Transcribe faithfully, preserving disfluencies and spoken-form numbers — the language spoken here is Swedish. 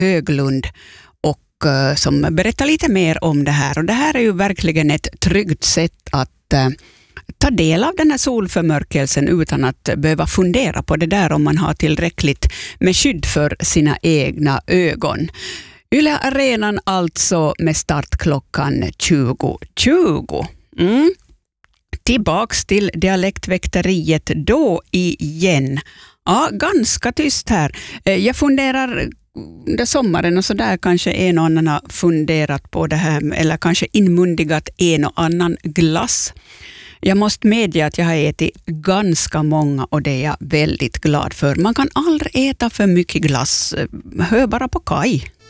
Höglund och uh, som berättar lite mer om det här. Och det här är ju verkligen ett tryggt sätt att uh, ta del av den här solförmörkelsen utan att behöva fundera på det där om man har tillräckligt med skydd för sina egna ögon. Yle Arenan alltså med startklockan tjugo tjugo. Mm. Tillbaks till dialektväkteriet då igen. Ja, ganska tyst här. Jag funderar under sommaren och så där kanske en och annan har funderat på det här eller kanske inmundigat en och annan glass. Jag måste medge att jag har ätit ganska många och det är jag väldigt glad för. Man kan aldrig äta för mycket glass. Hör bara på Kaj,